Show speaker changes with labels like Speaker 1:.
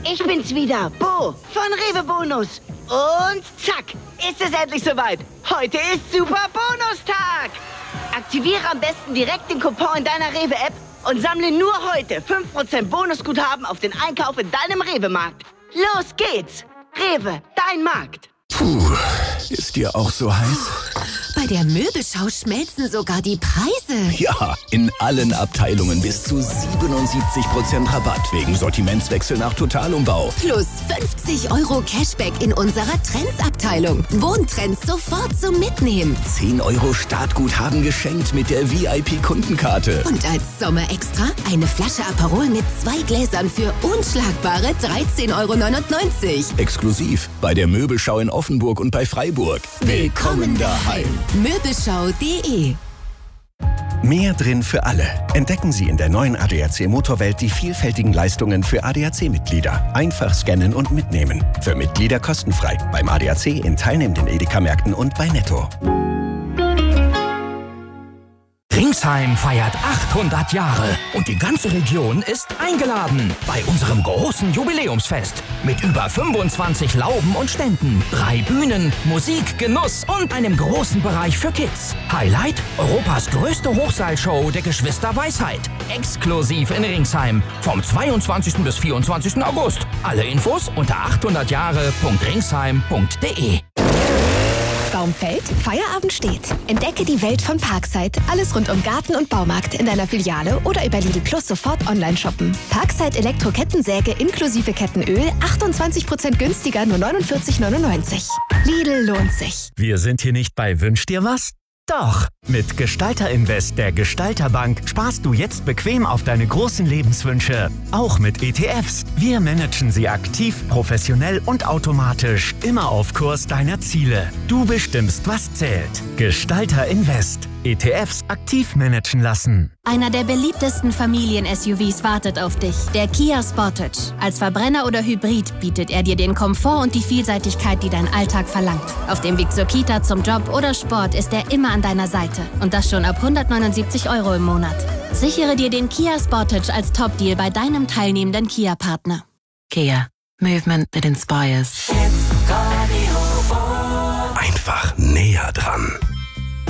Speaker 1: Ich bin's wieder, Bo von Rewe Bonus. Und zack, ist es endlich soweit. Heute ist Super Bonustag. Aktiviere am besten direkt den Coupon in deiner Rewe-App und sammle nur heute 5% Bonusguthaben auf den Einkauf in deinem Rewe-Markt. Los geht's. Rewe, dein Markt.
Speaker 2: Puh, ist dir auch so heiß?
Speaker 3: Bei der Möbelschau schmelzen sogar die Preise.
Speaker 2: Ja, in allen Abteilungen bis zu 77% Rabatt wegen Sortimentswechsel nach Totalumbau.
Speaker 3: Plus 50 € Cashback in unserer Trends-Abteilung. Wohntrends sofort zum Mitnehmen.
Speaker 2: 10 € Startguthaben geschenkt mit der VIP-Kundenkarte.
Speaker 3: Und als Sommerextra eine Flasche Aperol mit 2 Gläsern für unschlagbare 13,99 €.
Speaker 2: Exklusiv bei der Möbelschau in Offenburg und bei Freiburg. Willkommen daheim.
Speaker 3: Möbelschau.de.
Speaker 4: Mehr drin für alle. Entdecken Sie in der neuen ADAC Motorwelt die vielfältigen Leistungen für ADAC-Mitglieder. Einfach scannen und mitnehmen. Für Mitglieder kostenfrei. Beim ADAC in teilnehmenden Edeka-Märkten und bei Netto.
Speaker 5: Ringsheim feiert 800 Jahre und die ganze Region ist eingeladen bei unserem großen Jubiläumsfest mit über 25 Lauben und Ständen, 3 Bühnen, Musik, Genuss und einem großen Bereich für Kids. Highlight: Europas größte Hochseilshow der Geschwister Weisheit. Exklusiv in Ringsheim vom 22. bis 24. August. Alle Infos unter 800jahre.ringsheim.de.
Speaker 6: Baum fällt, Feierabend steht. Entdecke die Welt von Parkside. Alles rund um Garten und Baumarkt in deiner Filiale oder über Lidl Plus sofort online shoppen. Parkside Elektro-Kettensäge inklusive Kettenöl 28% günstiger, nur 49,99 €. Lidl lohnt sich.
Speaker 7: Wir sind hier nicht bei Wünsch dir was? Doch! Mit Gestalter Invest der Gestalterbank sparst du jetzt bequem auf deine großen Lebenswünsche. Auch mit ETFs. Wir managen sie aktiv, professionell und automatisch. Immer auf Kurs deiner Ziele. Du bestimmst, was zählt. Gestalter Invest. ETFs aktiv managen lassen.
Speaker 8: Einer der beliebtesten Familien-SUVs wartet auf dich. Der Kia Sportage. Als Verbrenner oder Hybrid bietet er dir den Komfort und die Vielseitigkeit, die dein Alltag verlangt. Auf dem Weg zur Kita, zum Job oder Sport ist er immer an deiner Seite. Und das schon ab 179 € im Monat. Sichere dir den Kia Sportage als Top-Deal bei deinem teilnehmenden Kia-Partner.
Speaker 9: Kia. Movement that inspires.
Speaker 2: Einfach näher dran.